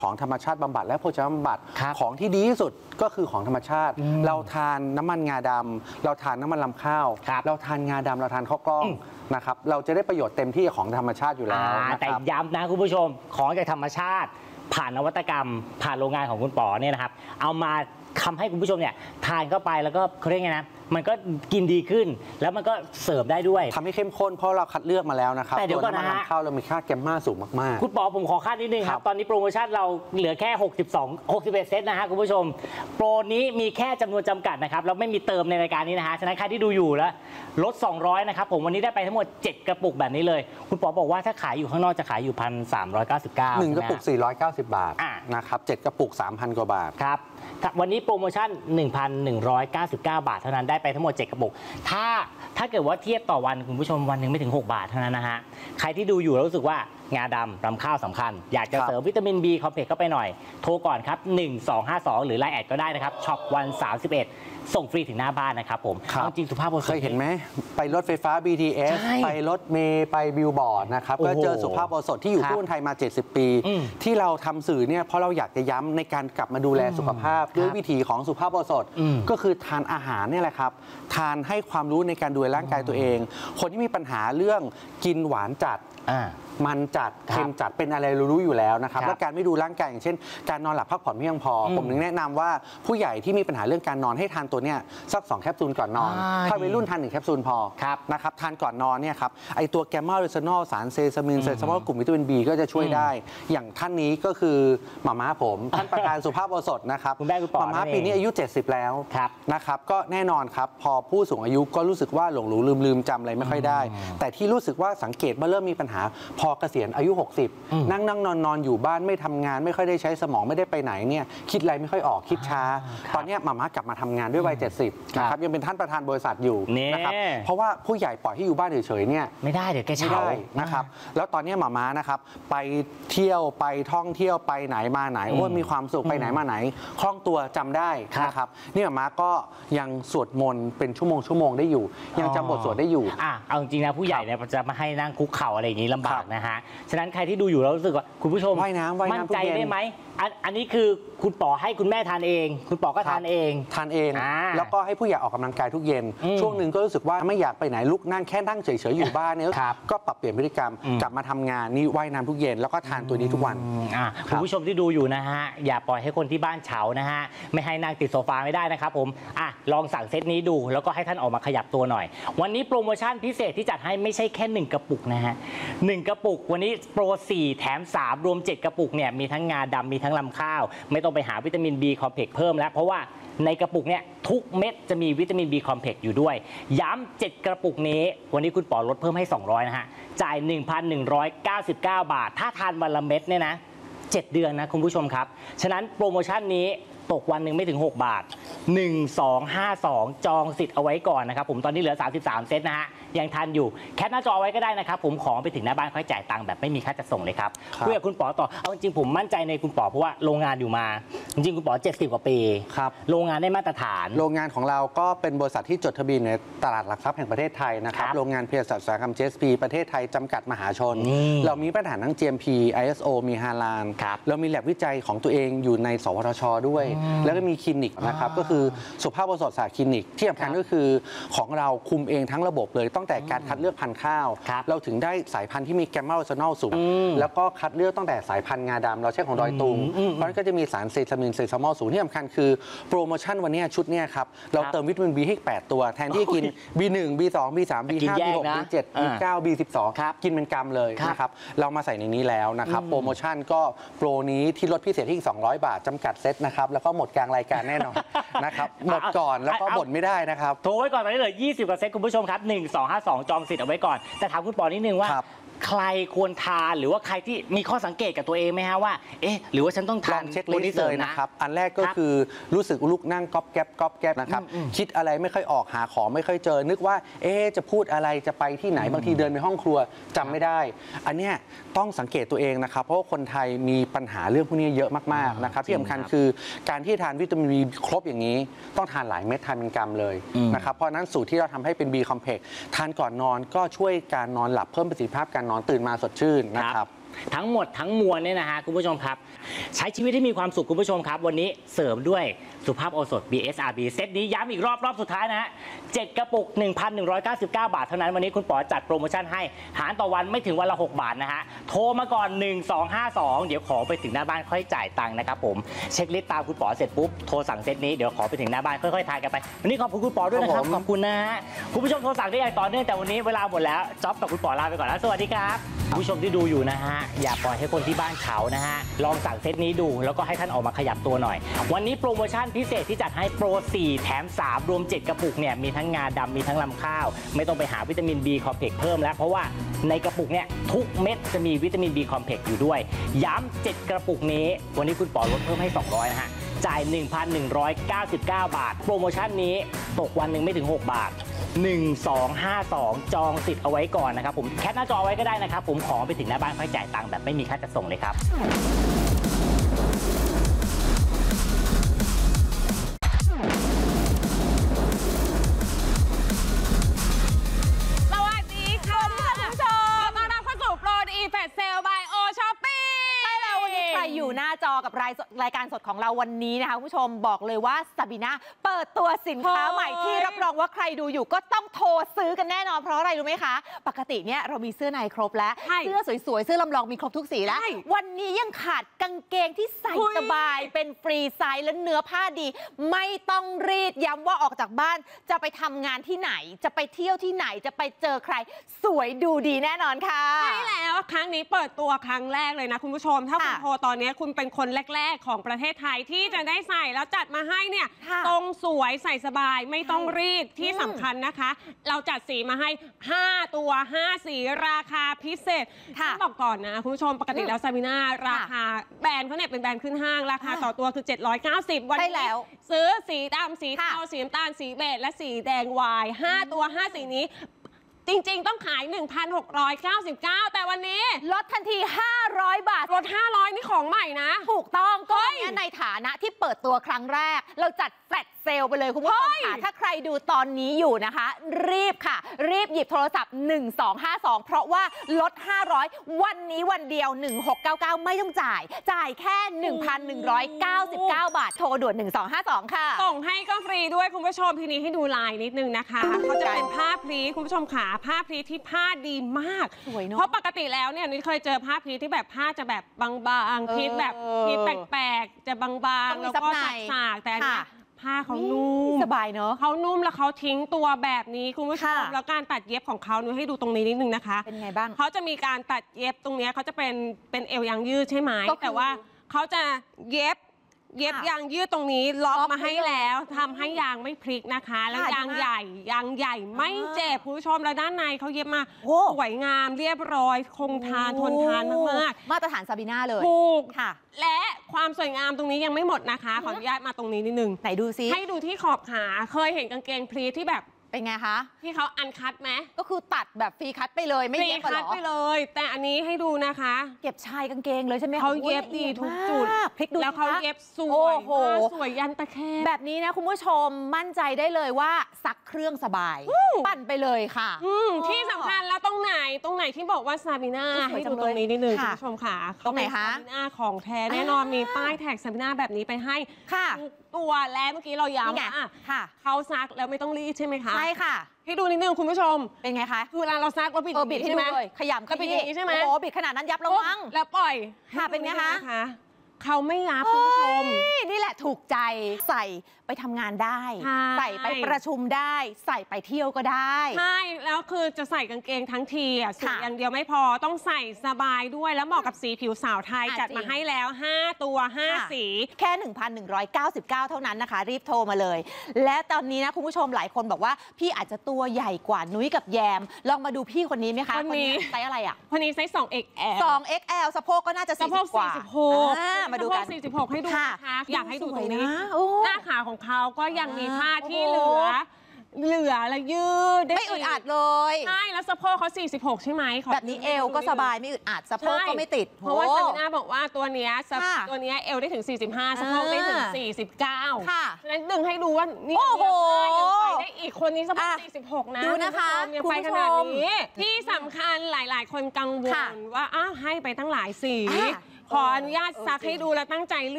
ของธรรมชาติบำบัดและโภชนาบำบัดของที่ดีที่สุดก็คือของธรรมชาติเราทานน้ำมันงาดำเราทานน้ำมันลำข้าวเราทานงาดำเราทานข้าวกล้องนะครับเราจะได้ประโยชน์เต็มที่ของธรรมชาติอยู่แล้วแต่ย้ำนะคุณผู้ชมของจากธรรมชาติผ่านนวัตกรรมผ่านโรงงานของคุณป๋อเนี่ยนะครับเอามาทำให้คุณผู้ชมเนี่ยทานเข้าไปแล้วก็เขาเรียกไงนะมันก็กินดีขึ้นแล้วมันก็เสิร์ฟได้ด้วยทำให้เข้มข้นเพราะเราคัดเลือกมาแล้วนะครับแต่เดี๋ยวก่อนนะฮะข้าวเรามีค่าแกมมาสูงมากๆคุณป๋อผมขอค่านิดนึงครับตอนนี้โปรโมชั่นเราเหลือแค่61 เซตนะฮะคุณผู้ชมโปรนี้มีแค่จำนวนจำกัดนะครับเราไม่มีเติมในรายการนี้นะฮะฉะนั้นใครที่ดูอยู่แล้วลด200นะครับผมวันนี้ได้ไปทั้งหมด7กระปุกแบบนี้เลยคุณป๋อบอกว่าถ้าขายอยู่ข้างนอกจะขายอยู่1,399 1 กระปุก490 บาทนะครับ7กระปุก 3,000 กว่าบาทครับวันนี้โปรโมชั่น 1,199 บาทเท่านั้นได้ไปทั้งหมด7กระปุกถ้าเกิดว่าเทียบต่อวันคุณผู้ชมวันหนึ่งไม่ถึง6 บาทเท่านั้นนะฮะใครที่ดูอยู่แล้วรู้สึกว่างาดำรำข้าวสำคัญอยากจะเสริมวิตามิน B คอมเพล็กซ์เข้าไปหน่อยโทรก่อนครับ1252หรือ LINE แอดก็ได้นะครับช็อปวัน31ส่งฟรีถึงหน้าบ้านนะครับผมจริงสุภาพบุรุษเคยเห็นไหมไปรถไฟฟ้า BTS ไปรถเมล์ไปบิลบอร์ดนะครับก็เจอสุภาพบุรุษที่อยู่คู่คนไทยมา70 ปีที่เราทำสื่อเนี่ยเพราะเราอยากจะย้ำในการกลับมาดูแลสุขภาพด้วยวิถีของสุภาพบุรุษก็คือทานอาหารเนี่ยแหละครับทานให้ความรู้ในการดูแลร่างกายตัวเองคนที่มีปัญหาเรื่องกินหวานจัดมันจัดเค็มจัดเป็นอะไรรู้อยู่แล้วนะครับและการไม่ดูร่างกายอย่างเช่นการนอนหลับพักผ่อนไม่เพียงพอผมถึงแนะนำว่าผู้ใหญ่ที่มีปัญหาเรื่องการนอนให้ทานตัวเนี้ยสัก2 แคปซูลก่อนนอนถ้าวัยรุ่นทาน1 แคปซูลพอนะครับทานก่อนนอนเนี่ยครับไอตัวแกมมาเรซานอลสารเซซามินเซซามอลกลุ่มวิตามิน B ก็จะช่วยได้อย่างท่านนี้ก็คือหม่าม้าผมท่านประธานสุภาพบุรุษนะครับหม่าม้าปีนี้อายุ70แล้วนะครับก็แน่นอนครับพอผู้สูงอายุก็รู้สึกว่าหลงลืมจำอะไรไม่ค่อยได้แต่ที่รู้สึกว่าสังเกตว่าเริ่มมีปัญหาพอเกษียณอายุ60นั่งนอนอยู่บ้านไม่ทำงานไม่ค่อยได้ใช้สมองไม่ได้ไปไหนเนี่ยคิดอะไรไม่ค่อยออกคิดช้าตอนนี้หม่าม้ากลับมาทำงานด้วยวัย70นะครับยังเป็นท่านประธานบริษัทอยู่นะครับเพราะว่าผู้ใหญ่ปล่อยให้อยู่บ้านเฉยๆเนี่ยไม่ได้เดี๋ยวแกเฉานะครับแล้วตอนนี้หม่าม้านะครับไปเที่ยวไปท่องเที่ยวไปไหนมาไหนโอ้มีความสุขไปไหนมาไหนคล่องตัวจำได้นะครับนี่หม่าม้าก็ยังสวดมนต์เป็นชั่วโมงได้อยู่ยังจำบทสวดได้อยู่เอาจริงนะผู้ใหญ่เนี่ยจะมาให้นั่งคุกเข่าอะไรอย่างนี้ลำบากนะฮะฉะนั้นใครที่ดูอยู่แล้วรู้สึกว่าคุณผู้ชมว่ายน้ำมั่นใจได้ไหมอันนี้คือคุณป๋อให้คุณแม่ทานเองคุณป๋อก็ทานเองแล้วก็ให้ผู้ใหญ่ออกกำลังกายทุกเย็นช่วงหนึ่งก็รู้สึกว่าไม่อยากไปไหนลุกนั่งแค่นั่งเฉยๆอยู่บ้านเนี่ยก็ปรับเปลี่ยนพฤติกรรมกลับมาทำงานนี่ว่ายน้ำทุกเย็นแล้วก็ทานตัวนี้ทุกวันคุณผู้ชมที่ดูอยู่นะฮะอย่าปล่อยให้คนที่บ้านเฉานะฮะไม่ให้นั่งติดโซฟาไม่ได้นะครับผมลองสั่งเซตนี้ดูแล้วก็ให้ท่านออกมาขยับตัวหน่อยวันนี้โปรโมชั่นพิเศษที่จัดให้ไม่ใช่แค่1 กระปุกนะฮะ1 กระปุกวันนี้โปร4แถม3รวม7 กระปุกเนี่ยมีทั้งงาดำมีทั้งลำข้าวไม่ต้องไปหาวิตามิน B คอมเพล็กซ์เพิ่มแล้วเพราะว่าในกระปุกเนี่ยทุกเม็ดจะมีวิตามิน B คอมเพล็กซ์อยู่ด้วยย้ำ7 กระปุกนี้วันนี้คุณป๋อลดเพิ่มให้200นะฮะจ่าย 1,199 บาทถ้าทานวันละเม็ดเนี่ยนะ7 เดือนนะคุณผู้ชมครับฉะนั้นโปรโมชั่นนี้ตกวันหนึ่งไม่ถึง6 บาท1252จองสิทธิ์เอาไว้ก่อนนะครับผมตอนนี้เหลือ33 เซตนะฮะยังทันอยู่แคปหน้าจอไว้ก็ได้นะครับผมของไปถึงหน้าบ้านค่อยจ่ายตังค์แบบไม่มีค่าจัดส่งเลยครับคุยกับคุณป๋อต่อเอาจริงผมมั่นใจในคุณป๋อเพราะว่าโรงงานอยู่มาจริงคุณป๋อ70 กว่าปีโรงงานได้มาตรฐานโรงงานของเราก็เป็นบริษัทที่จดทะเบียนในตลาดหลักทรัพย์แห่งประเทศไทยนะครับโรงงานเภสัชอุตสาหกรรม GSP ประเทศไทยจำกัดมหาชนเรามีมาตรฐานทั้ง GMP ISO มีฮาลาลเรามีแลบวิจัยของตัวเองอยู่ในสวทชด้วยแล้วก็มีคลินิกนะครับก็คือสุภาพบุรุษศาสตร์คลินิกที่สำคัญก็คือของเราคุมเองทั้งระบบเลยตั้งแต่การคัดเลือกพันธุ์ข้าวเราถึงได้สายพันธุ์ที่มีแกมมาเรซานอลสูงแล้วก็คัดเลือกตั้งแต่สายพันธุ์งาดำเราใช้ของดอยตุงเพราะนั้นก็จะมีสารเซซามินเซซามอลสูงที่สำคัญคือโปรโมชั่นวันนี้ชุดนี้ครับเราเติมวิตามิน B ให้8 ตัวแทนที่กิน B1 B2 B3 B5 B6 B7 B9 B12 กินเป็นกรัมเลยนะครับเรามาใส่ในนี้แล้วนะครับโปรโมชั่นก็โปรนี้ที่ลดพิเศษที่200 บาทจำกัดเซตนะครับแล้วก็หมดกลางรายการแน่นอนนะครับหมดก่อนแล้วก็บ่นไม่ได้นะครับโทรไว้ก่อนตอนนี้เหลือ20 กว่าเซตคุณผู้ชมครับ1252จองสิทธิ์เอาไว้ก่อนแต่ถามคุณปอนิดนึงว่าใครควรทานหรือว่าใครที่มีข้อสังเกตกับตัวเองไหมฮะว่าหรือว่าฉันต้องทานเช็คลิสต์เลยนะครับอันแรกก็คือรู้สึกลุกนั่งก๊อบแก๊บนะครับคิดอะไรไม่ค่อยออกหาของไม่ค่อยเจอนึกว่าจะพูดอะไรจะไปที่ไหนบางทีเดินไปห้องครัวจำไม่ได้อันเนี้ยต้องสังเกตตัวเองนะครับเพราะว่าคนไทยมีปัญหาเรื่องพวกนี้เยอะมากๆนะครับที่สำคัญคือการที่ทานวิตามิน B ครบอย่างนี้ต้องทานหลายเม็ดทานเป็นกรัมเลยนะครับเพราะนั้นสูตรที่เราทำให้เป็น B complex ทานก่อนนอนก็ช่วยการนอนหลับเพิ่มประสิทธิภาพการนอนตื่นมาสดชื่นนะครับทั้งหมดทั้งมวลเนี่ยนะฮะคุณผู้ชมครับใช้ชีวิตให้มีความสุขคุณผู้ชมครับวันนี้เสริมด้วยสุภาพโอสถ BSRB เซตนี้ย้ำอีกรอบสุดท้ายนะฮะ7กระปุก 1,199 บาทเท่านั้นวันนี้คุณป๋อจัดโปรโมชั่นให้หารต่อวันไม่ถึงวันละ6 บาทนะฮะโทรมาก่อน1252เดี๋ยวขอไปถึงหน้าบ้านค่อยจ่ายตังค์นะครับผมเช็คลิสต์ตามคุณป๋อเสร็จปุ๊บโทรสั่งเซตนี้เดี๋ยวขอไปถึงหน้าบ้านค่อยๆทานกันไปวันนี้ขอบคุณคุณป๋อด้วยนะครับขอบคุณนะฮะคุณผู้ชมโทรสั่งได้อย่างต่อเนื่องแต่วันนี้เวลาหมดแล้วจ๊อบกับคุณป๋อลาไปก่อนแล้วสวัสดีครับผู้ชมที่ดูอยู่นะฮะอย่าปล่อยให้คนที่บ้านเฉานะฮะลองสั่งเซตนี้ดูแล้วก็ให้ท่านออกมาขยับตัวหน่อยวันนี้โปรโมชั่นพิเศษที่จัดให้โปร4แถม3รวม7กระปุกเนี่ยมีทั้งงาดำมีทั้งลำข้าวไม่ต้องไปหาวิตามิน B คอมเพล็กซ์เพิ่มแล้วเพราะว่าในกระปุกเนี่ยทุกเม็ดจะมีวิตามิน B คอมเพล็กซ์อยู่ด้วยย้ำ7กระปุกนี้วันนี้คุณป๋อลดเพิ่มให้200นะฮะจ่าย 1,199 บาทโปรโมชั่นนี้ตกวันหนึ่งไม่ถึง6 บาท1252จองสิทธิ์เอาไว้ก่อนนะครับผมแคปหน้าจอไว้ก็ได้นะครับผมขอไปถึงหน้าบ้านค่อยจ่ายตังค์แบบไม่มีค่าจัดส่งเลยครับสวัสดีค่ะคุณผู้ชมต้อนรับเข้าสู่โปรดีแฟชเซลบายโอช้อปปี้ใช่แล้ววันนี้ใครอยู่หน้าจอกับรายการสดของเราวันนี้นะคะคุณผู้ชมบอกเลยว่าซาบีน่าเปิดตัวสินค้าใหม่ที่รับรองว่าใครดูอยู่ก็ต้องโทรซื้อกันแน่นอนเพราะอะไรรู้ไหมคะปกติเนี่ยเรามีเสื้อในครบแล้วเสื้อสวยๆเสื้อลำลองมีครบทุกสีแล้ววันนี้ยังขาดกางเกงที่ใส่สบายเป็นฟรีไซส์และเนื้อผ้าดีไม่ต้องรีดย้ำว่าออกจากบ้านจะไปทำงานที่ไหนจะไปเที่ยวที่ไหนจะไปเจอใครสวยดูดีแน่นอนค่ะใช่แล้วครั้งนี้เปิดตัวครั้งแรกเลยนะคุณผู้ชมถ้าคุณโทรตอนนี้คุณเป็นคนแรกๆของประเทศไทยที่จะได้ใส่แล้วจัดมาให้เนี่ยตรงสวยใส่สบายไม่ต้องรีดที่สำคัญนะคะเราจัดสีมาให้5ตัว5สีราคาพิเศษต้องบอกก่อนนะคุณผู้ชมปกติแล้วซาบีน่าราคาแบรนด์เขาเนี่ยเป็นแบรนด์ขึ้นห้างราคาต่อตัวคือ790วันนี้ซื้อสีดำสีเทาสีน้ำตาลสีเบจและสีแดงวาย5ตัว5สีนี้จริงๆต้องขาย 1,699 แต่วันนี้ลดทันที500 บาทลด500นี่ของใหม่นะถูกต้องก็เนี่ยในฐานะที่เปิดตัวครั้งแรกเราจัดแฟลชเซลไปเลยคุณผู้ชมค่ะถ้าใครดูตอนนี้อยู่นะคะรีบค่ะรีบหยิบโทรศัพท์1252เพราะว่าลด500วันนี้วันเดียว1699ไม่ต้องจ่ายแค่ 1,199 บาทโทรด่วน1252ค่ะส่งให้ก็ฟรีด้วยคุณผู้ชมทีนี้ให้ดูลายนิดนึงนะคะเขาจะเป็นผ้าพลีคุณผู้ชมขาผ้าพลีที่ผ้าดีมากเพราะปกติแล้วเนี่ยนิดเคยเจอผ้าพลีที่แบบผ้าจะแบบบางๆพีทแบบพีทแปลกๆจะบางๆแล้วก็สากๆแต่อันนี้ผ้าเขานุ่มสบายเนอะเขานุ่มแล้วเขาทิ้งตัวแบบนี้คุณผู้ชมแล้วการตัดเย็บของเขานุ้ยให้ดูตรงนี้นิดนึงนะคะเป็นไงบ้างเขาจะมีการตัดเย็บตรงนี้เขาจะเป็นเอวยางยืดใช่ไหมแต่ว่าเขาจะเย็บยางยืดตรงนี้ล็อกมาให้แล้วทำให้ยางไม่พลิกนะคะแล้วยางใหญ่ไม่เจ็บคุณผู้ชมแล้วด้านในเขาเย็บมาสวยงามเรียบร้อยคงทานทนทานมากมาตรฐานซาบีน่าเลยถูกค่ะและความสวยงามตรงนี้ยังไม่หมดนะคะขออนุญาตมาตรงนี้นิดนึงไหนดูซิให้ดูที่ขอบขาเคยเห็นกางเกงพลีที่แบบเป็นไงคะที่เขาอันคัตไหมก็คือตัดแบบฟรีคัตไปเลยไม่เย็บหรอฟรีคัตไปเลยแต่อันนี้ให้ดูนะคะเก็บชายกางเกงเลยใช่ไหมเขาเย็บดีทุกจุดพลิกดูแล้วเขาเย็บสวยสวยยันตะแคงแบบนี้นะคุณผู้ชมมั่นใจได้เลยว่าซักเครื่องสบายปั่นไปเลยค่ะที่สำคัญแล้วตรงไหนที่บอกว่าซาบีน่าให้ดูตรงนี้นิดนึงคุณผู้ชมค่ะตรงไหนคะซาบีน่าของแท้แน่นอนมีป้ายแท็กซาบีน่าแบบนี้ไปให้ตัวและเมื่อกี้เราย้ำเขาซักแล้วไม่ต้องรีดใช่ไหมคะใช่ค่ะให้ดูนิดนึงคุณผู้ชมเป็นไงคะคือเวลาเราซักเราบิดใช่ไหมขยำก็บิดอย่างนี้ใช่ไหมโอ้บิดขนาดนั้นยับระวังแล้วปล่อยค่ะเป็นไงคะเขาไม่ยับคุณผู้ชมนี่แหละถูกใจใส่ไปทำงานได้ใส่ไปประชุมได้ใส่ไปเที่ยวก็ได้ใช่แล้วคือจะใส่กางเกงทั้งทีสวยอย่างเดียวไม่พอต้องใส่สบายด้วยแล้วเหมาะกับสีผิวสาวไทยจัดมาให้แล้ว5ตัว5สีแค่ 1,199 เท่านั้นนะคะรีบโทรมาเลยและตอนนี้นะคุณผู้ชมหลายคนบอกว่าพี่อาจจะตัวใหญ่กว่านุ้ยกับแยมลองมาดูพี่คนนี้ไหมคะคนนี้ไซส์อะไรอ่ะคนนี้ไซส์ 2XL 2XL สะโพกก็น่าจะ40 กว่ามาดูกัน 46ให้ดูนะคะอยากให้ดูตรงนี้หน้าขาของเขาก็ยังมีผ้าที่เหลือเหลือและยืดได้ไม่อึดอัดเลยใช่แล้วสะโพกเขา46ใช่ไหมแบบนี้เอวก็สบายไม่อึดอัดสะโพกก็ไม่ติดเพราะว่าซาบิน่าบอกว่าตัวเนี้ยเอวได้ถึง45สะโพกได้ถึง49 ค่ะฉะนั้นดึงให้ดูว่านี่โอ้โหยังไปได้อีกคนนี้สะโพก46นะดูนะคะยังไปขนาดนี้ที่สำคัญหลายๆ คนกังวลว่าอ้าวให้ไปตั้งหลายสี ขออนุญาตซักให้ดูแล้วตั้งใจเลือก